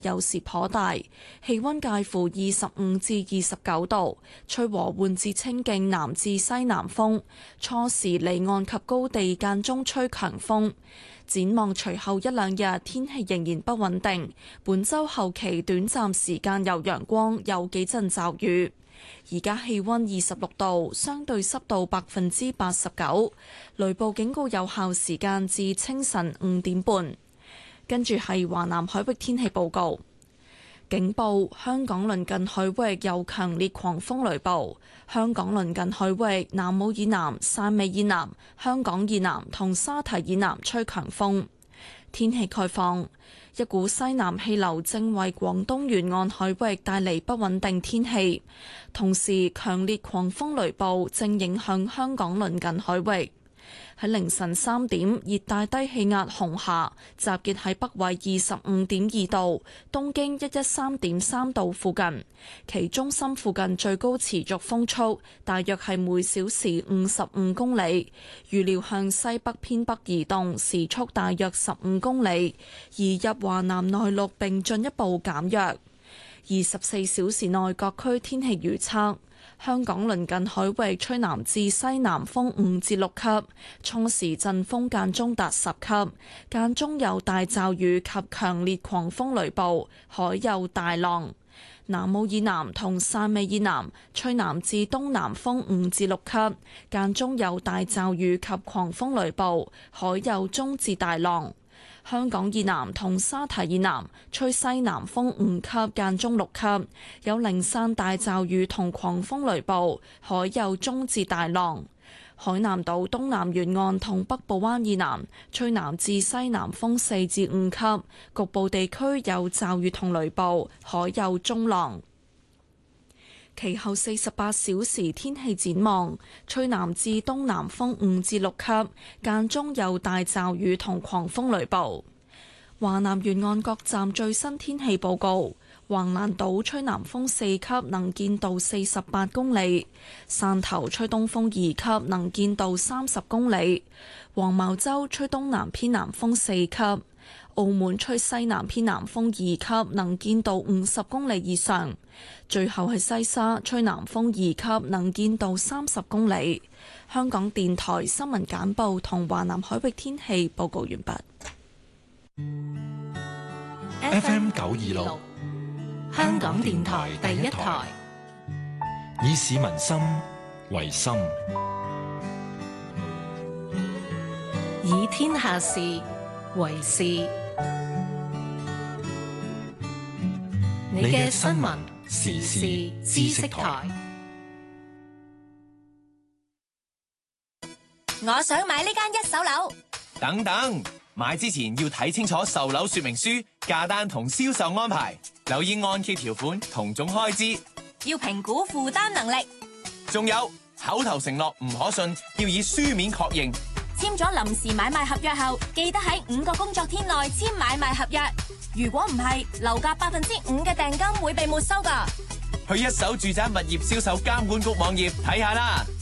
有時頗大，氣溫介乎25至29度，吹和緩至清勁南至西南風，初時離岸及高地間中吹強風。展望隨後一兩日天氣仍然不穩定，本週後期短暫時間有陽光，有幾陣驟雨。而家氣溫26度，相對濕度89%，雷暴警告有效時間至清晨5點半。跟住係華南海域天氣報告，警報：香港鄰近海域有強烈狂風雷暴。香港鄰近海域南澳以南、汕尾以南、香港以南同沙堤以南吹強風。天氣概況：一股西南氣流正為廣東沿岸海域帶嚟不穩定天氣，同時強烈狂風雷暴正影響香港鄰近海域。喺凌晨3點，熱帶低氣壓紅霞集結喺北緯25.2度、東經113.3度附近，其中心附近最高持續風速大約係每小時55公里，預料向西北偏北移動，時速大約15公里，移入華南內陸並進一步減弱。24小時內各區天氣預測。香港鄰近海域吹南至西南風5至6級，初時陣風間中達10級，間中有大驟雨及強烈狂風雷暴，海有大浪。南澳以南同汕尾以南吹南至東南風5至6級，間中有大驟雨及狂風雷暴，海有中至大浪。香港以南同沙堤以南吹西南風5級，間中6級，有零散大驟雨同狂風雷暴，海有中至大浪。海南島東南沿岸同北部灣以南吹南至西南風4至5級，局部地區有驟雨同雷暴，海有中浪。其後48小時天氣展望，吹南至東南風5至6級，間中有大驟雨同狂風雷暴。華南沿岸各站最新天氣報告：橫瀾島吹南風4級，能見度48公里；汕頭吹東風2級，能見度30公里；黃茅洲吹東南偏南風4級。澳門吹西南偏南風2級，能見度50公里以上。最後係西沙吹南風2級，能見度30公里。香港電台新聞簡報同華南海域天氣報告完畢。 FM 926，香港電台第一台，以市民心為心， 以天下事為事。你嘅新聞時事知識台。 我想買呢間一手樓。 等等，買之前要睇清楚售樓說明書、價單同銷售安排，留意按揭條款同總開支， 要評估負擔能力。 仲有口頭承諾唔可信，要以書面確認。 簽咗臨時買賣合約後，記得喺5個工作天內簽買賣合約。如果唔係，樓價5%嘅訂金會被沒收㗎。 去一手住宅物業銷售監管局網頁睇下啦。